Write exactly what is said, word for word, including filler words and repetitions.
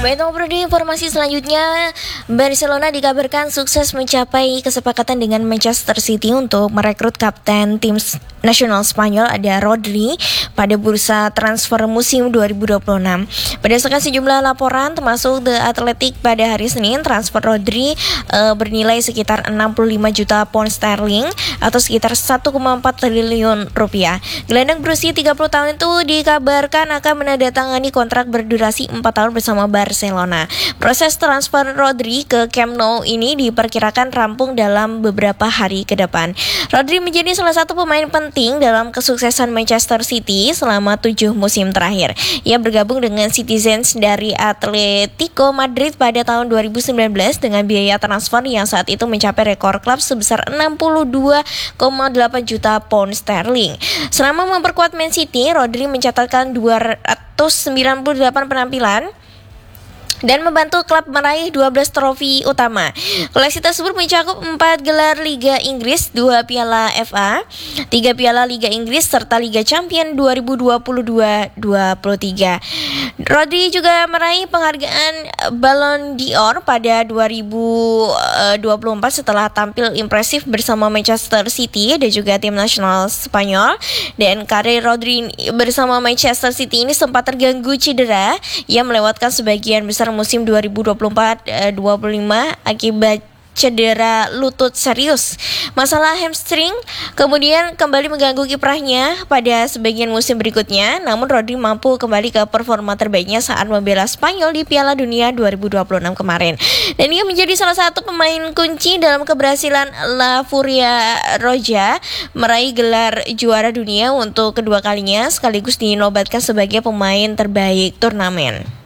Baik, ngobrol di informasi selanjutnya, Barcelona dikabarkan sukses mencapai kesepakatan dengan Manchester City untuk merekrut kapten tim nasional Spanyol ada Rodri pada bursa transfer musim dua ribu dua puluh enam. Berdasarkan sejumlah laporan termasuk The Athletic pada hari Senin, transfer Rodri e, bernilai sekitar enam puluh lima juta pound sterling atau sekitar satu koma empat triliun rupiah. Gelandang berusia tiga puluh tahun itu dikabarkan akan menandatangani kontrak berdurasi empat tahun bersama Barcelona. Proses transfer Rodri ke Camp Nou ini diperkirakan rampung dalam beberapa hari ke depan. Rodri menjadi salah satu pemain penting dalam kesuksesan Manchester City selama tujuh musim terakhir. Ia bergabung dengan Citizens dari Atletico Madrid pada tahun dua ribu sembilan belas dengan biaya transfer yang saat itu mencapai rekor klub sebesar enam puluh dua koma delapan juta pound sterling. Selama memperkuat Man City, Rodri mencatatkan dua ratus sembilan puluh delapan penampilan dan membantu klub meraih dua belas trofi utama. Koleksi tersebut mencakup empat gelar Liga Inggris, dua piala F A, tiga piala Liga Inggris, serta Liga Champions dua ribu dua puluh dua dua puluh tiga. Rodri juga meraih penghargaan Ballon d'Or pada dua ribu dua puluh empat setelah tampil impresif bersama Manchester City dan juga tim nasional Spanyol. Dan karir Rodri bersama Manchester City ini sempat terganggu cedera. Ia melewatkan sebagian besar musim dua ribu dua puluh empat dua puluh lima akibat cedera lutut serius. Masalah hamstring kemudian kembali mengganggu kiprahnya pada sebagian musim berikutnya. Namun Rodri mampu kembali ke performa terbaiknya saat membela Spanyol di Piala Dunia dua ribu dua puluh enam kemarin. Dan ia menjadi salah satu pemain kunci dalam keberhasilan La Furia Roja meraih gelar juara dunia untuk kedua kalinya sekaligus dinobatkan sebagai pemain terbaik turnamen.